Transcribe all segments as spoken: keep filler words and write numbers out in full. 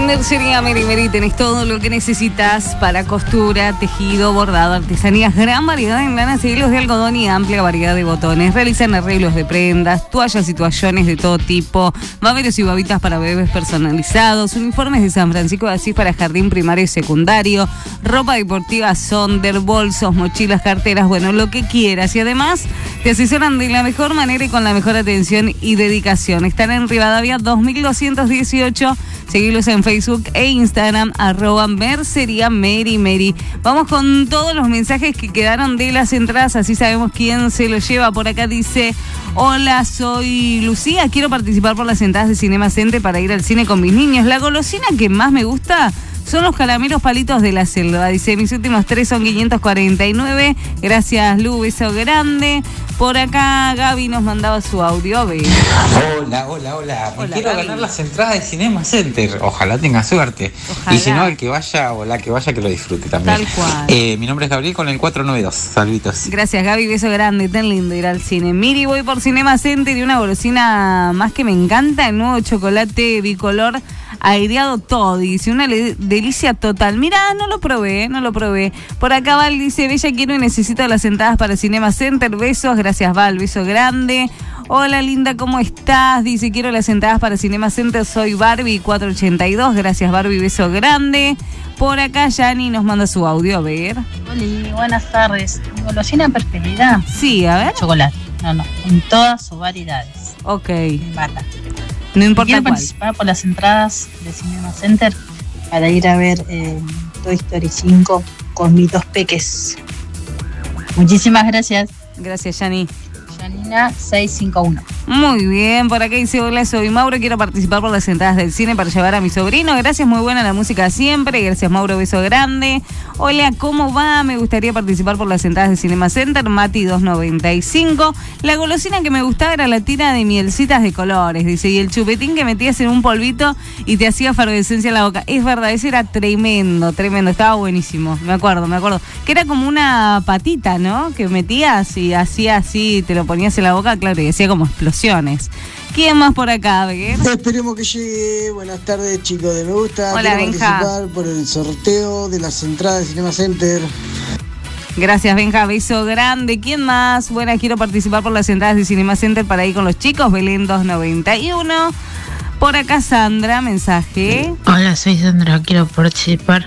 Mercería Meri Meri, tenés todo lo que necesitas para costura, tejido, bordado, artesanías, gran variedad en lanas y hilos de algodón y amplia variedad de botones. Realizan arreglos de prendas, toallas y toallones de todo tipo, baberos y babitas para bebés personalizados, uniformes de San Francisco de Asís para jardín primario y secundario, ropa deportiva Sonder, bolsos, mochilas, carteras, bueno, lo que quieras. Y además te asesoran de la mejor manera y con la mejor atención y dedicación. Están en Rivadavia dos mil doscientos dieciocho. Seguilos en Facebook e Instagram, arroba Mercería Meri Meri. Vamos con todos los mensajes que quedaron de las entradas, así sabemos quién se lo lleva. Por acá dice: hola, soy Lucía, quiero participar por las entradas de Cinema Center para ir al cine con mis niños. La golosina que más me gusta son los calameros palitos de la selva. Dice, mis últimos tres son quinientos cuarenta y nueve. Gracias, Lu, beso grande. Por acá Gaby nos mandaba su audio. Ve. Hola, hola, hola. Me Hola, quiero Gaby. ganar las entradas de Cinema Center. Ojalá tenga suerte. Ojalá. Y si no, el que vaya o la que vaya, que lo disfrute también. Tal cual. Eh, mi nombre es Gabriel con el cuatro nueve dos. Saluditos. Gracias, Gaby, beso grande, tan lindo ir al cine. Miri, voy por Cinema Center y una golosina más que me encanta, el nuevo chocolate bicolor aireado Toddy, dice, una le- delicia total. Mira, no lo probé, no lo probé. Por acá Val dice, Bella, quiero y necesito las entradas para Cinema Center, besos, gracias Val, beso grande. Hola linda, ¿cómo estás? Dice, quiero las entradas para Cinema Center, soy Barbie cuatrocientos ochenta y dos, gracias Barbie, beso grande. Por acá Yani nos manda su audio, a ver. Hola, buenas tardes. Mi golosina preferida, Sí, a ver. chocolate. No, no, en todas sus variedades. Ok, Me mata. no importa Quiero cuál. participar por las entradas de Cinema Center para ir a ver eh, Toy Story cinco con mis dos peques. Muchísimas gracias. Gracias, Yani. Janina seiscientos cincuenta y uno. Muy bien, por acá dice, hola, soy Mauro, quiero participar por las entradas del cine para llevar a mi sobrino. Gracias, muy buena la música siempre. Gracias, Mauro, beso grande. Hola, ¿cómo va? Me gustaría participar por las entradas de Cinema Center, Mati doscientos noventa y cinco. La golosina que me gustaba era la tira de mielcitas de colores, dice, y el chupetín que metías en un polvito y te hacía efervescencia en la boca. Es verdad, ese era tremendo, tremendo, estaba buenísimo, me acuerdo, me acuerdo. Que era como una patita, ¿no? Que metías y hacía así, te lo ponías en la boca, claro, y hacía como explosiones. ¿Quién más por acá, Beguer? Esperemos que llegue. Buenas tardes, chicos de Me Gusta. Hola, Quiero Benja. participar por el sorteo de las entradas de Cinema Center. Gracias, Benja, beso grande. ¿Quién más? Bueno, quiero participar por las entradas de Cinema Center para ir con los chicos, Belén doscientos noventa y uno. Por acá Sandra, mensaje. Hola, soy Sandra, quiero participar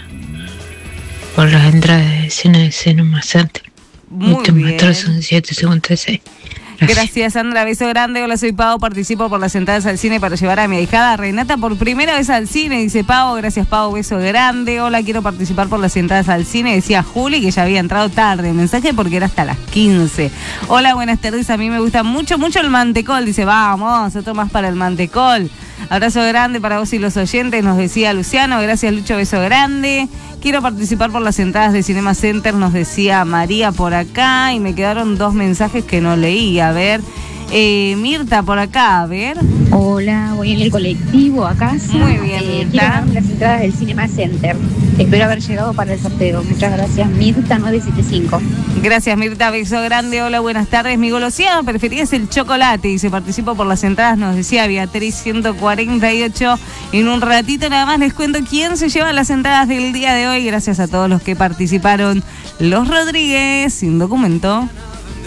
por las entradas de cine de Cinema Center. Muy Último bien. metro son siete cincuenta y seis. Gracias. Gracias, Sandra, beso grande. Hola, soy Pau, participo por las entradas al cine para llevar a mi ahijada Renata por primera vez al cine, dice Pau. Gracias, Pau, beso grande. Hola, quiero participar por las entradas al cine, decía Juli, que ya había entrado tarde. Mensaje porque era hasta las quince. Hola, buenas tardes, a mí me gusta mucho, mucho el mantecol, dice, vamos, otro más para el mantecol. Abrazo grande para vos y los oyentes, nos decía Luciano. Gracias, Lucho, beso grande. Quiero participar por las entradas de Cinema Center, nos decía María por acá. Y me quedaron dos mensajes que no leí. A ver, eh, Mirta por acá, a ver. Hola, voy en el colectivo a casa. Muy bien, Eh, Mirta. quiero ganarme las entradas del Cinema Center. Espero haber llegado para el sorteo. Muchas gracias, Mirta nueve siete cinco. Gracias, Mirta, beso grande. Hola, buenas tardes. Mi golosina preferida es el chocolate y se participo por las entradas, nos decía Beatriz ciento cuarenta y ocho. En un ratito nada más les cuento quién se lleva las entradas del día de hoy. Gracias a todos los que participaron. Los Rodríguez, sin documento.